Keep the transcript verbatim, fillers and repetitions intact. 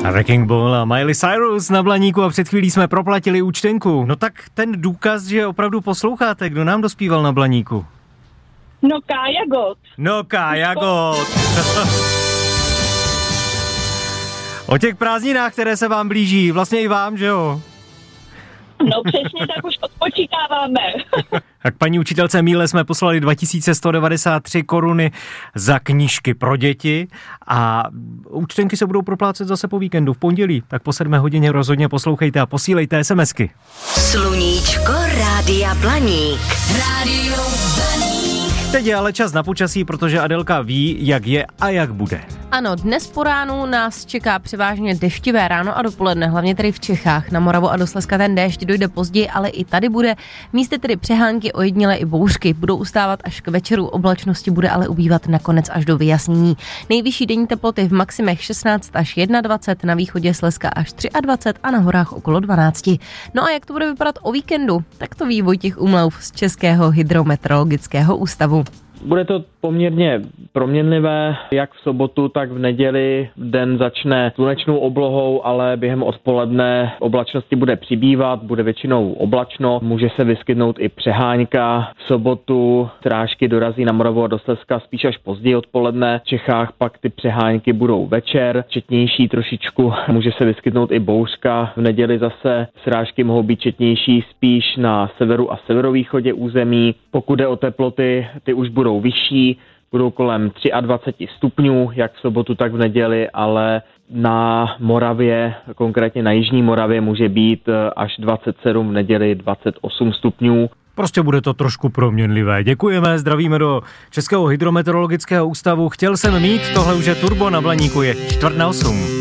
Wrecking Ball a Miley Cyrus na Blaníku a před chvílí jsme proplatili účtenku. No tak ten důkaz, že opravdu posloucháte, kdo nám dospíval na Blaníku? No Kája Gott. No Kája Gott. O těch prázdninách, které se vám blíží, vlastně i vám, že jo? No přesně, tak už odpočítáváme. Tak paní učitelce Míle jsme poslali dva tisíce sto devadesát tři koruny za knížky pro děti a účtenky se budou proplácet zase po víkendu v pondělí, tak po sedmé hodině rozhodně poslouchejte a posílejte SMSky. Sluníčko Rádia Blaník. Rádio Blaník. Teď je ale čas na počasí, protože Adelka ví, jak je a jak bude. Ano, dnes po ránu nás čeká převážně deštivé ráno a dopoledne, hlavně tady v Čechách. Na Moravu a do Slezska ten déšť dojde později, ale i tady bude. Místy tedy přehánky, ojediněle i bouřky. Budou ustávat až k večeru, oblačnosti bude ale ubývat nakonec až do vyjasnění. Nejvyšší denní teploty v maximech šestnáct až dvacet jedna, na východě Slezska až dvacet tři a na horách okolo dvanáct. No a jak to bude vypadat o víkendu? Tak to ví Vojtěch Umlauf z Českého hydrometeorologického ústavu. Bude to poměrně proměnlivé, jak v sobotu, tak v neděli. Den začne slunečnou oblohou, ale během odpoledne oblačnosti bude přibývat, bude většinou oblačno, může se vyskytnout i přehánka. V sobotu srážky dorazí na Moravu a do Slezska spíš až později odpoledne. V Čechách pak ty přehánky budou večer, četnější trošičku, může se vyskytnout i bouřka. V neděli zase srážky mohou být četnější spíš na severu a severovýchodě území. Pokud jde o teploty, ty už budou vyšší, budou kolem dvacet tři stupňů, jak v sobotu, tak v neděli, ale na Moravě, konkrétně na jižní Moravě, může být až dvacet sedm, v neděli dvacet osm stupňů. Prostě bude to trošku proměnlivé. Děkujeme, zdravíme do Českého hydrometeorologického ústavu. Chtěl jsem mít, tohle už je Turbo na Blaníku, je čtvrt na osm.